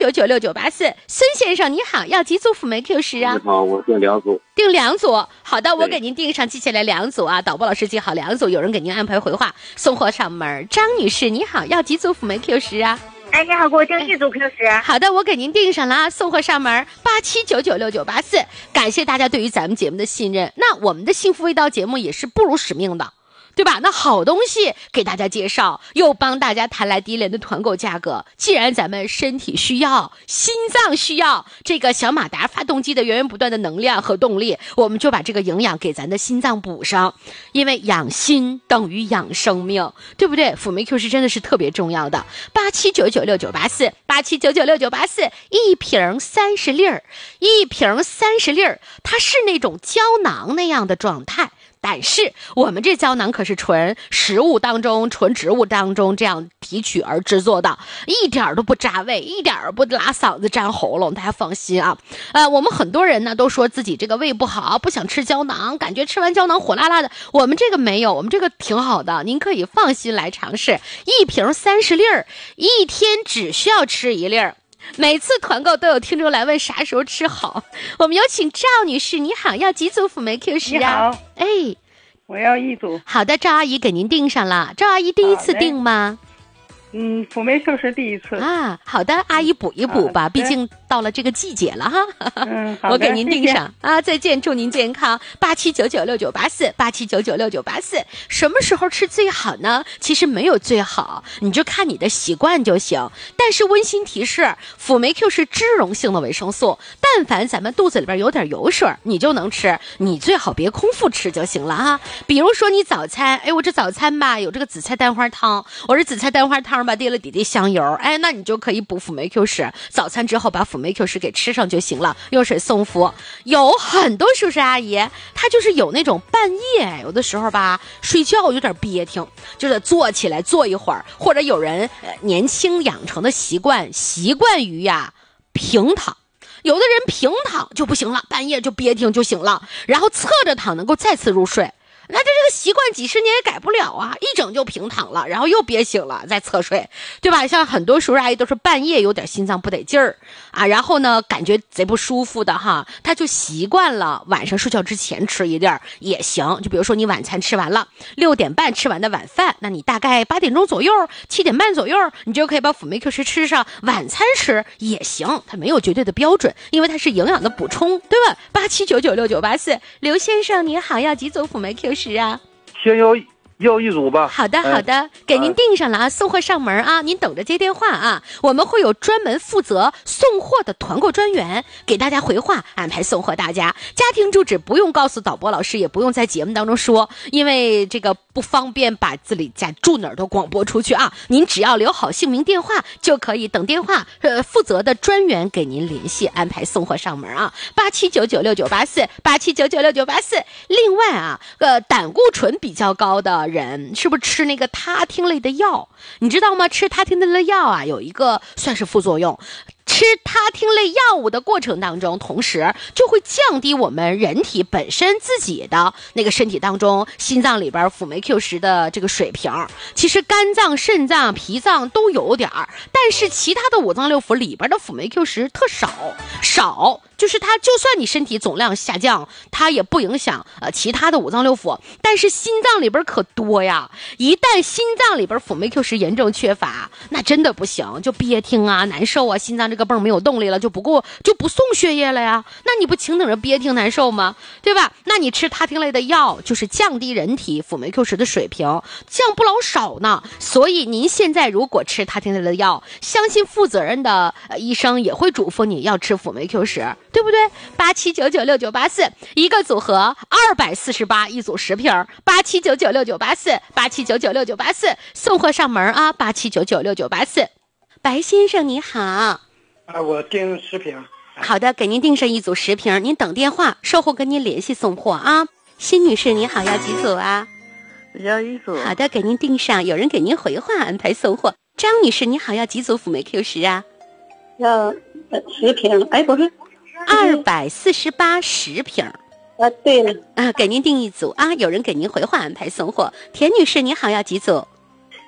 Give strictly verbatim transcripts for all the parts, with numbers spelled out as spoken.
九九六九八四。孙先生你好，要几组辅酶 Q 十啊？ 你好，我订两组。 订两组，好的，我给您订上，记下来两组啊。导播老师记好两组，有人给您安排回话，送货上门。张女士你好，要几组辅酶 Q 十啊？ 哎，你好，给我订一组 Q 十。 好的，我给您订上了啊，送货上门，八七九九六九八四。感谢大家对于咱们节目的信任。那我们的幸福味道节目也是不辱使命的，对吧？那好东西给大家介绍，又帮大家谈来低廉的团购价格。既然咱们身体需要，心脏需要这个小马达发动机的源源不断的能量和动力，我们就把这个营养给咱的心脏补上。因为养心等于养生命，对不对？辅酶 Q 十真的是特别重要的。八七九九六九八四，八七九九六九八四，一瓶三十粒儿，一瓶三十粒儿，它是那种胶囊那样的状态。但是我们这胶囊可是纯食物当中、纯植物当中这样提取而制作的，一点都不扎胃，一点不拉嗓子、粘喉咙，大家放心啊。呃，我们很多人呢都说自己这个胃不好，不想吃胶囊，感觉吃完胶囊火辣辣的。我们这个没有，我们这个挺好的，您可以放心来尝试。一瓶三十粒儿，一天只需要吃一粒儿。每次团购都有听众来问啥时候吃好，我们有请赵女士，你好，要几组辅酶 Q 十啊？ 你好， 哎， 我要一组。 好的，赵阿姨给您订上了。赵阿姨第一次订吗？ 嗯，辅酶 Q 十第一次啊。好的，阿姨补一补吧，毕竟到了这个季节了哈。 嗯，好的， 我给您订上谢谢啊，再见，祝您健康。八七九九六九八四，八七九九六九八四。什么时候吃最好呢？其实没有最好，你就看你的习惯就行。但是温馨提示，辅酶 Q 是脂溶性的维生素，但凡咱们肚子里边有点油水，你就能吃。你最好别空腹吃就行了哈。比如说你早餐，哎，我这早餐吧有这个紫菜蛋花汤，我这紫菜蛋花汤吧滴了滴滴香油，哎，那你就可以补辅酶 Q 十。早餐之后把辅酶 Q 十给吃上就行了，用水送服。有很多叔叔阿姨，他就是有那种半夜有的时候吧睡觉有点憋挺，就得坐起来坐一会儿，或者有人、呃、年轻养成的习惯，习惯于呀平躺。有的人平躺就不行了，半夜就憋挺就行了，然后侧着躺能够再次入睡。那这这个习惯几十年也改不了啊，一整就平躺了，然后又憋醒了再侧睡，对吧？像很多叔叔阿姨都是半夜有点心脏不得劲儿啊，然后呢感觉贼不舒服的哈，他就习惯了晚上睡觉之前吃一粒儿也行。就比如说你晚餐吃完了，六点半吃完的晚饭，那你大概八点钟左右、七点半左右，你就可以把辅酶 Q 十吃上，晚餐吃也行，它没有绝对的标准，因为它是营养的补充，对吧？八七九九六九八四，刘先生你好，要几组辅酶 Q 十啊？ 先要要一组吧。 好的好的、嗯、给您订上了啊，送货上门啊，您等着接电话啊，我们会有专门负责送货的团购专员给大家回话，安排送货大家。家庭住址不用告诉导播老师，也不用在节目当中说，因为这个不方便把自己家住哪儿都广播出去啊。您只要留好姓名电话就可以，等电话呃负责的专员给您联系，安排送货上门啊。八七九九六九八四，八七九九六九八四。另外啊，呃胆固醇比较高的人是不是吃那个他汀类的药？你知道吗？吃他汀类的药啊，有一个算是副作用。吃他汀类药物的过程当中，同时就会降低我们人体本身自己的那个身体当中心脏里边辅酶 Q 十的这个水平。其实肝脏、肾脏、脾脏都有点儿，但是其他的五脏六腑里边的辅酶 Q 十特少少。就是它，就算你身体总量下降，它也不影响呃其他的五脏六腑，但是心脏里边可多呀。一旦心脏里边辅酶 Q 十严重缺乏，那真的不行，就憋挺啊、难受啊，心脏这个泵没有动力了，就不够就不送血液了呀。那你不请等着憋挺难受吗？对吧？那你吃他汀类的药，就是降低人体辅酶 Q 十的水平，降不老少呢。所以您现在如果吃他汀类的药，相信负责任的、呃、医生也会嘱咐你要吃辅酶 Q 十。对不对？八七九九六九八四，一个组合二百四十八，一组十瓶。八七九九六九八四，八七九九六九八四，送货上门啊！八七九九六九八四。白先生你好，啊， 我订十瓶。 好的，给您订上一组十瓶，您等电话，售后跟您联系送货啊。辛女士你好，要几组啊？ 要一组。 好的，给您订上，有人给您回话安排送货。张女士你好，要几组辅酶 Q 十啊？ 要十瓶。哎，不是。 二百四十八十瓶啊，对了啊，给您订一组啊，有人给您回话安排送货。田女士你好，要几组？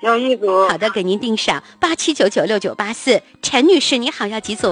要一组。 好的，给您订上八七九九六九八四。陈女士，你好，要几组？